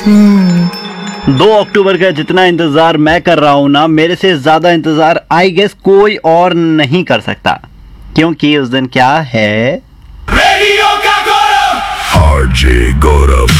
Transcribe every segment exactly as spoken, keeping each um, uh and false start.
दो अक्टूबर का जितना इंतजार मैं कर रहा हूँ ना, मेरे से ज्यादा इंतजार आई गेस कोई और नहीं कर सकता, क्योंकि उस दिन क्या है, रेडियो का गौरव, आरजे गौरव।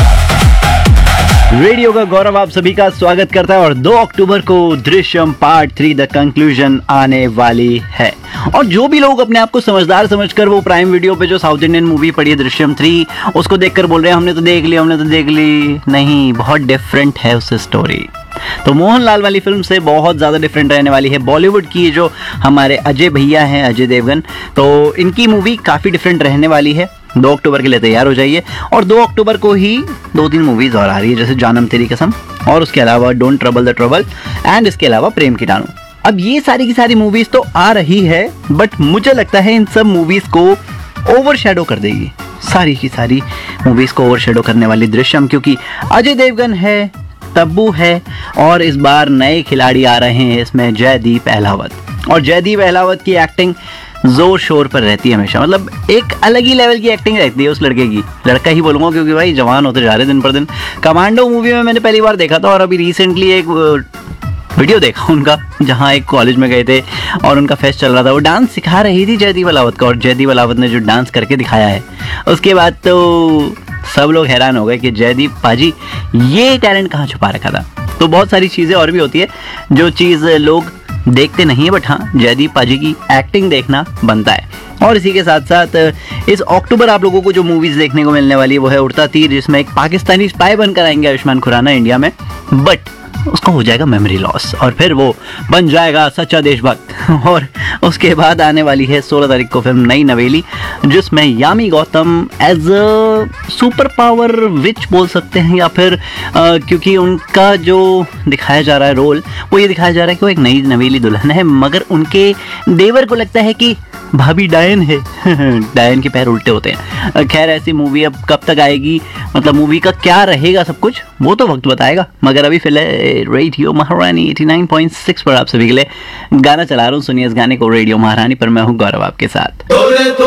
रेडियो का गौरव आप सभी का स्वागत करता है। और दो अक्टूबर को Drishyam part three the conclusion आने वाली है। और जो भी लोग अपने आप को समझदार समझकर वो प्राइम वीडियो पे जो साउथ इंडियन मूवी पड़ी है दृश्यम थ्री, उसको देखकर बोल रहे हैं हमने तो देख ली हमने तो देख ली नहीं, बहुत डिफरेंट है उस स्टोरी। तो मोहनलाल वाली फिल्म से बहुत ज़्यादा डिफरेंट रहने वाली है। बॉलीवुड की जो हमारे अजय भैया हैं, अजय देवगन, तो इनकी मूवी काफ़ी डिफरेंट रहने वाली है। दो अक्टूबर के लिए तैयार हो जाइए। और दो अक्टूबर को ही दो तीन मूवीज़ और आ रही है, जैसे जानम तेरी कसम, और उसके अलावा don't trouble the trouble, and इसके अलावा प्रेम कीटाणु। अब ये सारी की सारी मूवीज़ तो आ रही है, बट मुझे लगता है इन सब मूवीज़ को ओवरशैडो कर देगी सारी की सारी मूवीज़ को ओवरशैडो करने वाली दृश्यम, क्योंकि अजय देवगन है, तब्बू है, और इस बार नए खिलाड़ी आ रहे हैं इसमें, जयदीप अहलावत। और जयदीप अहलावत की एक्टिंग जोर शोर पर रहती है हमेशा, मतलब एक अलग ही लेवल की एक्टिंग रहती है उस लड़के की। लड़का ही बोलूँगा क्योंकि भाई जवान होते जा रहे दिन पर दिन। कमांडो मूवी में मैंने पहली बार देखा था, और अभी रिसेंटली एक वीडियो देखा उनका, जहाँ एक कॉलेज में गए थे और उनका फेस्ट चल रहा था, वो डांस सिखा रही थी जयदीप अहलावत का, और जयदीप अहलावत ने जो डांस करके दिखाया है, उसके बाद तो सब लोग हैरान हो गए कि जयदीप पाजी ये टैलेंट कहाँ छुपा रखा था। तो बहुत सारी चीज़ें और भी होती है जो चीज़ लोग देखते नहीं है, बट हाँ जयदीप पाजी की एक्टिंग देखना बनता है। और इसी के साथ साथ इस अक्टूबर आप लोगों को जो मूवीज़ देखने को मिलने वाली है वो है उड़ता तीर, जिसमें एक पाकिस्तानी स्पाई बनकर आएंगे आयुष्मान खुराना इंडिया में, बट उसको हो जाएगा मेमोरी लॉस और फिर वो बन जाएगा सच्चा देशभक्त। और उसके बाद आने वाली है सोलह तारीख को फिल्म नई नवेली, जिसमें Yami Gautam as a super power which बोल सकते हैं, या फिर आ, क्योंकि उनका जो दिखाया जा रहा है रोल, वो ये दिखाया जा रहा है कि वो एक नई नवेली दुल्हन है, मगर उनके देवर को लगता है कि भाभी डायन है। डायन के पैर उल्टे होते हैं। खैर ऐसी मूवी अब कब तक आएगी, मतलब मूवी का क्या रहेगा सब कुछ वो तो वक्त बताएगा। मगर अभी फिलहाल रेडियो महारानी नवासी पॉइंट सिक्स पर आप सभी के लिए गाना चला रहा हूँ। सुनिए इस गाने को रेडियो महारानी पर। मैं हूँ गौरव आपके साथ।